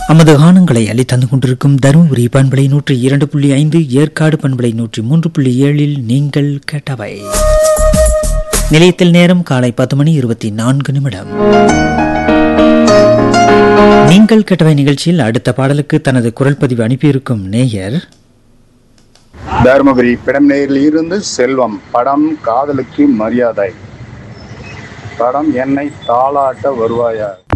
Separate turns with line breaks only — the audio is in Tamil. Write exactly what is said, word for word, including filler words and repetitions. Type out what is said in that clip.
நமது கானங்களை அள்ளி தந்து கொண்டிருக்கும் தருமபுரி பண்பலை நூற்றி இரண்டு புள்ளி ஐந்து, ஏற்காடு பண்பலை நூற்றி மூன்று புள்ளி ஏழில் நீங்கள் கேட்டவை. நிலையத்தில் நேரம் காலை பத்து மணி இருபத்தி நான்கு நிமிடம். நீங்கள் கேட்டவை நிகழ்ச்சியில் அடுத்த பாடலுக்கு தனது குரல் பதிவு அனுப்பியிருக்கும் நேயர்
தருமபுரி பிடம்நேரில் இருந்து செல்வம். படம் காதலுக்கு மரியாதை. படம் என்னை தாளாட்ட வருவாயா.